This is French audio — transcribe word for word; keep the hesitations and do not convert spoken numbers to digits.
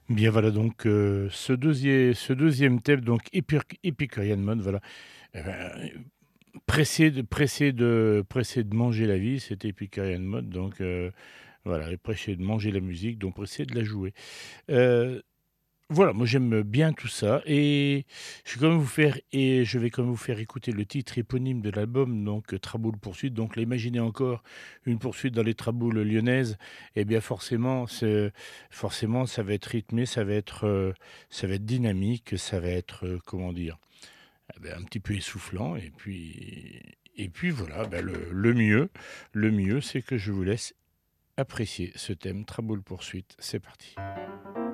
Bien voilà donc heu, ce deuxié ce deuxième thème donc Epur Epicurean Mode voilà, et ben, pressé de pressé de pressé de manger la vie, c'était Epicurean Mode donc heu, voilà et pressé de manger la musique donc pressé de la jouer. Heu, voilà, moi j'aime bien tout ça et je vais quand même vous faire et je vais quand même vous faire écouter le titre éponyme de l'album donc heu, Traboul poursuite donc là imaginez encore une poursuite dans les Traboules lyonnaises et bien forcément ce forcément ça va être rythmé, ça va être, heu, ça va être dynamique, ça va être, heu, comment dire? Eh beh, un petit peu essoufflant et puis et puis voilà, bah, le le mieux le mieux c'est que je vous laisse apprécier ce thème Traboul poursuite, c'est parti.